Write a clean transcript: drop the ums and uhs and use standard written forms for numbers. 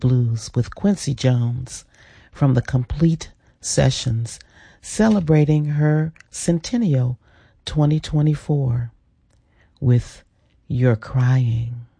Blues with Quincy Jones from the Complete Sessions celebrating her Centennial 2024 with You're Crying.